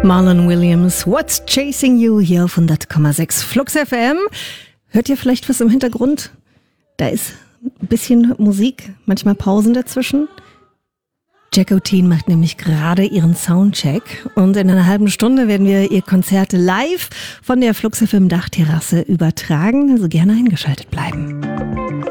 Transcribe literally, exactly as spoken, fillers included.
Marlon Williams, What's Chasing You hier auf hundert Komma sechs Flux F M. Hört ihr vielleicht was im Hintergrund? Da ist ein bisschen Musik, manchmal Pausen dazwischen. Jacqueline macht nämlich gerade ihren Soundcheck und in einer halben Stunde werden wir ihr Konzert live von der Flux F M Dachterrasse übertragen, also gerne eingeschaltet bleiben.